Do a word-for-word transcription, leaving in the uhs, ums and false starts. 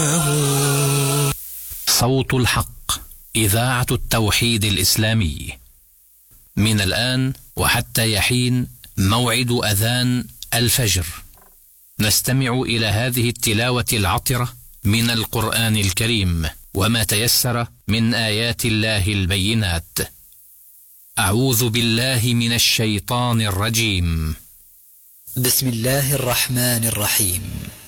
صوت الحق، إذاعة التوحيد الإسلامي. من الآن وحتى يحين موعد أذان الفجر، نستمع إلى هذه التلاوة العطرة من القرآن الكريم وما تيسر من آيات الله البينات. أعوذ بالله من الشيطان الرجيم. بسم الله الرحمن الرحيم.